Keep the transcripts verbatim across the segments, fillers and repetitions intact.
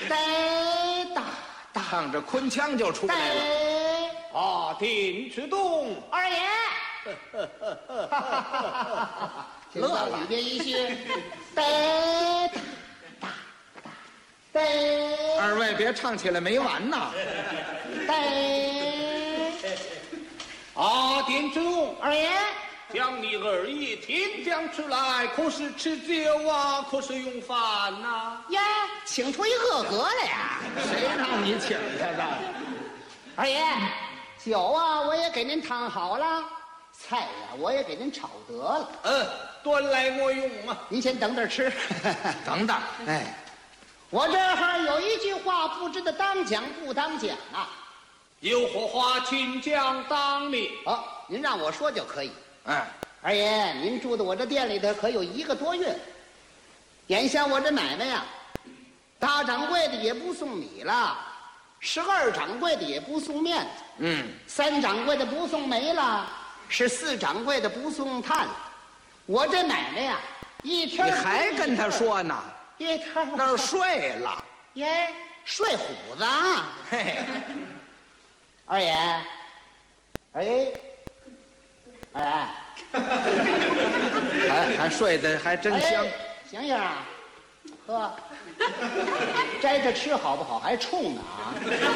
得哒哒， 唱着昆腔就出来了。 得啊，丁之东， 二爷， 乐了里边一句，得哒哒得， 二位别唱起来没完呐！ 得啊，丁之东， 二爷， 将你二爷天将出来，可是吃酒啊，可是用饭呐、 呀，请出一个格来呀！ 谁让你请他的？ 二爷，酒啊我也给您烫好了，菜呀、我也给您炒得了， 嗯，端来我用啊。 您先等等吃。 等等， 哎，我这儿有一句话，不知道当讲不当讲啊。 有何话请讲当面。 好、您让我说就可以。 哎， 二爷，您住在我这店里头可有一个多月了，眼下我这买卖呀、大掌柜的也不送米了，十二掌柜的也不送面子， 嗯， 三掌柜的不送煤了，十四掌柜的不送炭了。我这买卖呀、一天你还跟他说呢？ 一天那儿睡了。 耶，睡虎子啊！ 嘿， 二爷，二爷，二爷。 还还睡得还真香。 哎醒醒啊，呵，摘着吃好不好？还冲呢啊！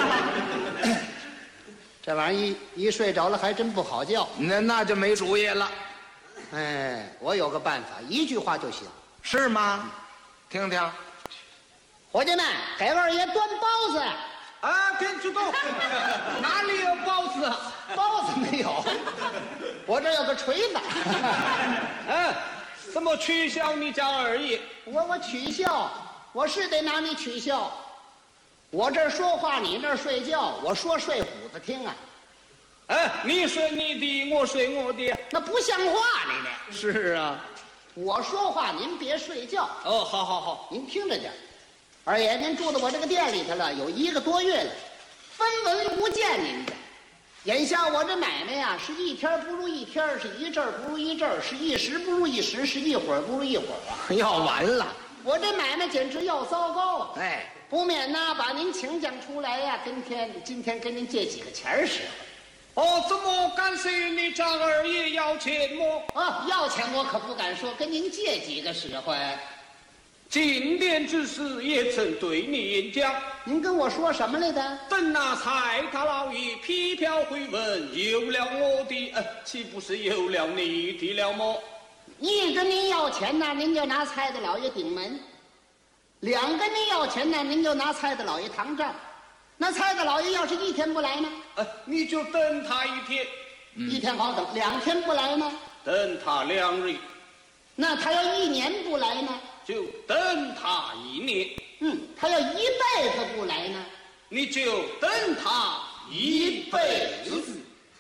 这玩意儿一一睡着了，还真不好觉。 那那就没主意了， 哎，我有个办法，一句话就行。 是吗？听听。 伙计们，给二爷端包子。 啊，丁之东，哪里有包子啊？ 包子没有，我这有个锤子。 嗯，怎么取笑你家二爷？ 我我取笑，我是得拿你取笑。我这儿说话，你那儿睡觉，我说睡虎子听啊， 嗯，你睡你的，我睡我的。 那不像话你这。 是啊。 我说话您别睡觉， 哦，好好好。 您听着点。二爷，您住到我这个店里头了，有一个多月了，分文无见您的。眼下我这买卖呀、是一天不如一天，是一阵儿不如一阵儿，是一时不如一时，是一会儿不如一会儿啊！ 要完了。 我这买卖简直要糟糕啊！ 哎， 不免呐，把您请讲出来呀、今天今天跟您借几个钱儿使哦，怎么敢是你家二爷要钱么？ 啊！要钱我可不敢说，跟您借几个使唤。 进店之时也曾对你演讲， 您跟我说什么来的？ 等那蔡大老爷批票回文，有了我的，呃，岂不是有了你的了么？ 一跟您要钱呢，您就拿蔡大老爷顶门；两跟您要钱呢，您就拿蔡大老爷扛账。那蔡大老爷要是一天不来呢？ 呃，你就等他一天， 一天好等；两天不来呢？ 等他两日， 那他要一年不来呢？ 就等他一年， 嗯，他要一辈子不来呢？ 你就等他一辈子。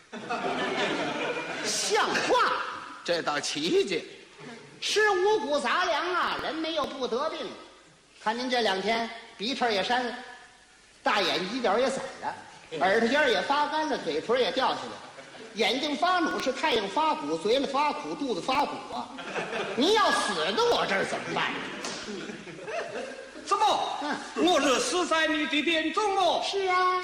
像话！ 这倒奇迹。 吃五谷杂粮啊，人没有不得病。看您这两天鼻涕也潸了，大眼犄角也散了，耳朵尖也发干了，嘴唇也掉下来了，眼睛发努是太阳发苦，嘴里发苦，肚子发鼓啊！您要死在我这儿怎么办？ 怎么？ 嗯， 我这死在你的店中哦。 是啊。